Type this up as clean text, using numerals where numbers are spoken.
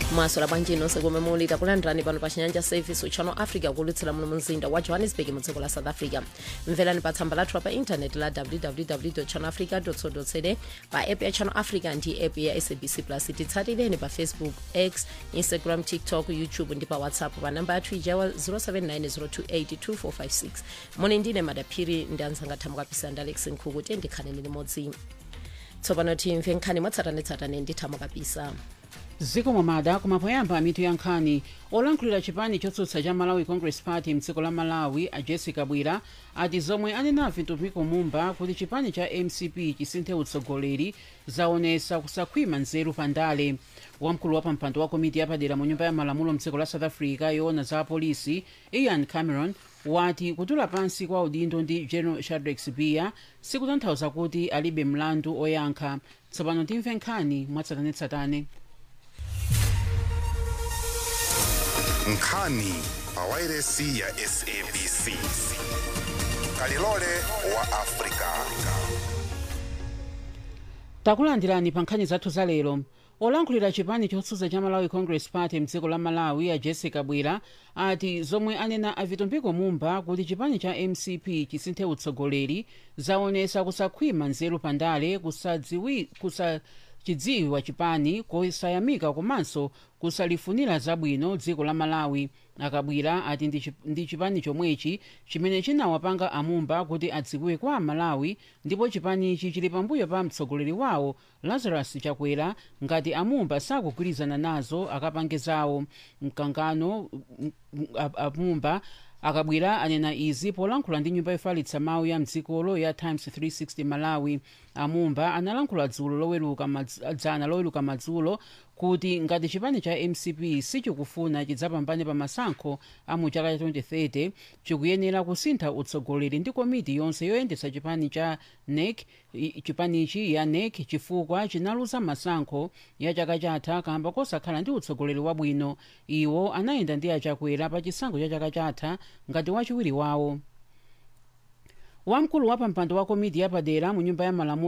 Maswera bwanji nonse komwe muli takulandirani pano pa Chinyanja Service Channel Africa kulutsira muno mzinda wa Johannesburg mu dziko la South Africa. Mverani pa tsamba lathu pa internet la www.channelafrica.co.za, pa app ya Channel Africa ndi app ya SABC Plus. Titsatireni pa Facebook, X, Instagram, TikTok, YouTube ndi pa WhatsApp pa namba yathu ija 0790282456. Moni ndine Madaphiri ndi anzanga Thamukapisa ndi Alex Nkhuku tendikhaneni limodzi. Tsopano timve nkhani mwatsatanetsatane ndi Thamukapisa. Ziko Mwamada kumapoyamba mitu ya nkhani. Olankhulira chipani chotsutsa cha Malawi Congress Party mdziko la Malawi a Jessica Bwira ati zomwe anena Vintuviko Mumba kuti chipani cha MCP chisinthe utsogoleri zaonesa kusakhwima nzeru pandale. Wamkulu wa pampando wa komiti yapadera mu nyumba ya malamulo mdziko la South Africa yoona za polisi Ian Cameron wati kutula pansi kwa udindo ndi General Shadrack Sibiya sikutanthauza kuti alibe mlandu oyankha. Tsopano timve nkhani mwatsatanetsatane. Nkhani pawairesi ya SABC. Kalilole wa Afrika. Takulandirani pa nkhani zathu za lero. Olankhulira chipani chotsutsa cha Malawi Congress Party mdziko la Malawi a Jessica Bwira ati zomwe anena a Vintuviko Mumba kuti chipani cha MCP chisinthe utsogoleri zaonesa kusakhwima nzeru pandale chidziwiwa chipani kusayamika komanso kusalifunira zabwino dziko la Malawi. Akabwira ati ndi chipani chomwechi chimene chinawapanga amumba kuti adziwiwe kwa Malawi, ndipo chipanichi chili pambuyo pa mtsogoleri wawo Lazarus Chakwera ngati amumba sakugwirizana nazo akapange zawo mkangano. Amumba Akabwira anena izi polankhula ndi nyumba yofalitsa mawu ya mdzikolo ya Times 360 Malawi. Amumba analankhula dzana loweruka madzulo kuti ngati chipani cha MCP sichikufuna chidzapambane pa masankho a mu chaka cha 2030 chikuyenera kusintha utsogoleri ndi komiti yonse yoyendetsa chipani cha NEC. Chipanichi ya NEC chifukwa chinaluza masankho ya chaka chatha kamba kosakhala ndi utsogoleri wabwino. Iwo anayenda ndi Achakwera pa chisankho cha chaka chatha ngati wachiwiri wawo. Wamkulu wa pampando wa komiti yapadera mu nyumba ya malamulo